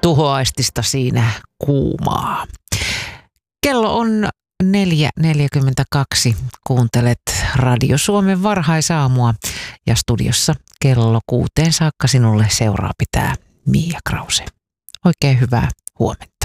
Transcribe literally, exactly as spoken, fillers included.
tuhoaistista siinä kuumaa. Kello on neljä neljäkymmentäkaksi. Kuuntelet Radio Suomen varhaisaamua ja studiossa kello kuuteen saakka sinulle seuraa pitää Mia Krause. Oikein hyvää huomenta.